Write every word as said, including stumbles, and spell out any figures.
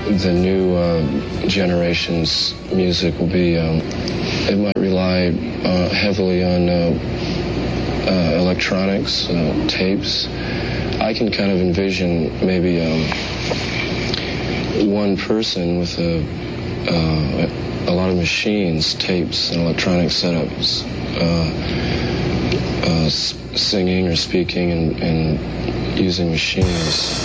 the new uh, generation's music will be, um, it might rely uh, heavily on uh, uh, electronics, uh, tapes. I can kind of envision maybe um, one person with a, uh, a lot of machines, tapes, and electronic setups, uh, uh, singing or speaking and, and using machines.